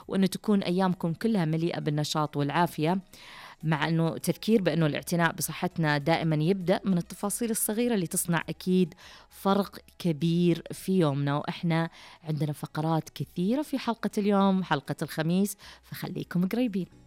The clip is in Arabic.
وأنه تكون أيامكم كلها مليئة بالنشاط والعافية، مع أنه تذكير بأنه الاعتناء بصحتنا دائما يبدأ من التفاصيل الصغيرة اللي تصنع أكيد فرق كبير في يومنا. وإحنا عندنا فقرات كثيرة في حلقة اليوم، حلقة الخميس، فخليكم قريبين.